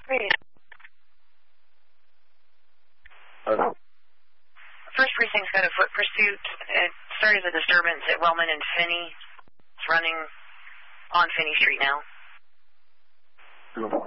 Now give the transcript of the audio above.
Great. First Precinct's got a foot pursuit. It started a disturbance at Wellman and Finney. It's running on Finney Street now.